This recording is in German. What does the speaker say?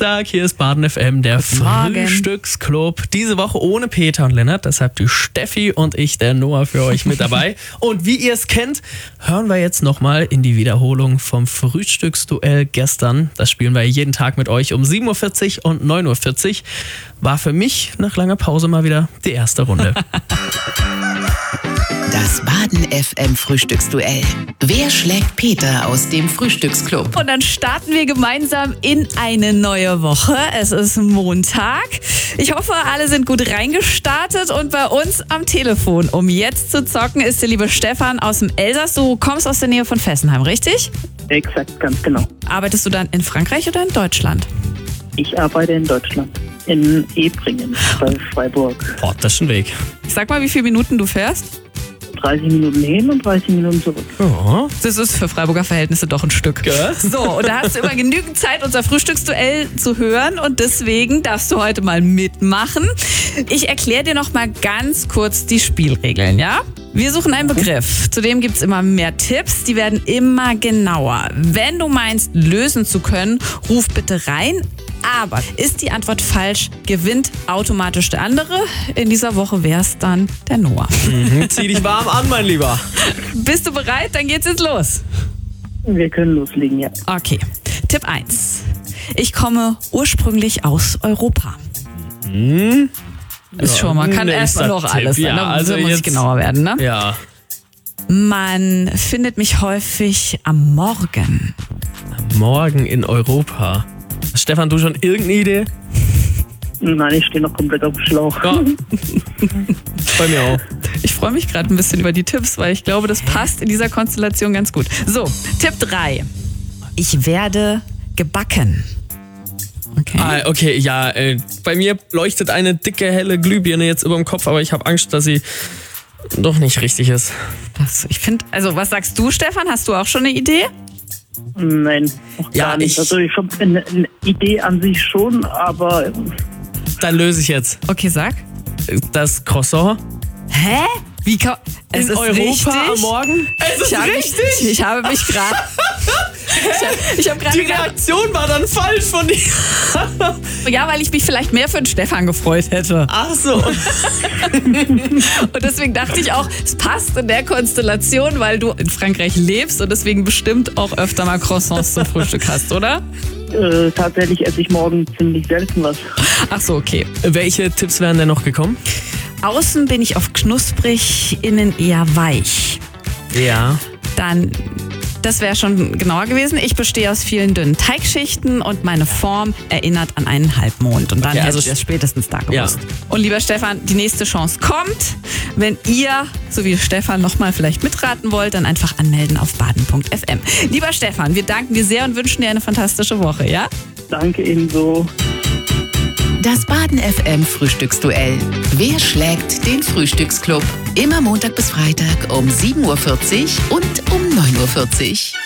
Dienstag, hier ist Baden FM, der Frühstücksclub. Diese Woche ohne Peter und Lennart, deshalb die Steffi und ich, der Noah, für euch mit dabei. Und wie ihr es kennt, hören wir jetzt nochmal in die Wiederholung vom Frühstücksduell gestern. Das spielen wir jeden Tag mit euch um 7.40 Uhr und 9.40 Uhr. War für mich nach langer Pause mal wieder die erste Runde. Das Baden FM Frühstücksduell. Wer schlägt Peter aus dem Frühstücksclub? Und dann starten wir gemeinsam in eine neue Woche. Es ist Montag. Ich hoffe, alle sind gut reingestartet. Und bei uns am Telefon, um jetzt zu zocken, ist der liebe Stefan aus dem Elsass. Du kommst aus der Nähe von Fessenheim, richtig? Exakt, ganz genau. Arbeitest du dann in Frankreich oder in Deutschland? Ich arbeite in Deutschland, in Ebringen bei Freiburg. Boah, das ist ein Weg. Sag mal, wie viele Minuten du fährst? 30 Minuten hin und 30 Minuten zurück. Oh. Das ist für Freiburger Verhältnisse doch ein Stück. Ja. So, und da hast du immer genügend Zeit, unser Frühstücksduell zu hören. Und deswegen darfst du heute mal mitmachen. Ich erkläre dir noch mal ganz kurz die Spielregeln, ja? Wir suchen einen Begriff. Zudem gibt es immer mehr Tipps. Die werden immer genauer. Wenn du meinst, lösen zu können, ruf bitte rein. Aber ist die Antwort falsch, gewinnt automatisch der andere. In dieser Woche wäre es dann der Noah. Zieh dich warm an, mein Lieber. Bist du bereit? Dann geht's jetzt los. Wir können loslegen, ja. Okay, Tipp 1. Ich komme ursprünglich aus Europa. Ist schon mal, kann erstmal noch alles sein. Ja, Da also muss ich jetzt genauer werden, ne? Ja. Man findet mich häufig am Morgen. Morgen in Europa. Stefan, du schon irgendeine Idee? Nein, ich stehe noch komplett auf dem Schlauch. Ja. Bei mir auch. Ich freue mich gerade ein bisschen über die Tipps, weil ich glaube, das passt in dieser Konstellation ganz gut. So, Tipp 3. Ich werde gebacken. Okay. Okay, ja, bei mir leuchtet eine dicke, helle Glühbirne jetzt über dem Kopf, aber ich habe Angst, dass sie doch nicht richtig ist. Ich finde, also was sagst du, Stefan? Hast du auch schon eine Idee? Nein, noch gar nicht. Also ich habe eine Idee an sich schon, aber... Dann löse ich jetzt. Okay, sag. Das Croissant. Hä? Wie kann... Es In ist Europa richtig. am Morgen? Es ist richtig! Ich habe mich gerade... Ich habe gerade Die Reaktion war dann falsch von dir. Ja, weil ich mich vielleicht mehr für den Stefan gefreut hätte. Ach so. Und deswegen dachte ich auch, es passt in der Konstellation, weil du in Frankreich lebst und deswegen bestimmt auch öfter mal Croissants zum Frühstück hast, oder? Tatsächlich esse ich morgen ziemlich selten was. Ach so, okay. Welche Tipps wären denn noch gekommen? Außen bin ich oft knusprig, innen eher weich. Ja. Dann, das wäre schon genauer gewesen. Ich bestehe aus vielen dünnen Teigschichten und meine Form erinnert an einen Halbmond. Und dann hätte ich das spätestens da gewusst. Ja. Und lieber Stefan, die nächste Chance kommt. Wenn ihr, so wie Stefan, nochmal vielleicht mitraten wollt, dann einfach anmelden auf baden.fm. Lieber Stefan, wir danken dir sehr und wünschen dir eine fantastische Woche, ja? Danke ebenso. Das Baden FM Frühstücksduell. Wer schlägt den Frühstücksclub? Immer Montag bis Freitag um 7.40 Uhr und um 9.40 Uhr.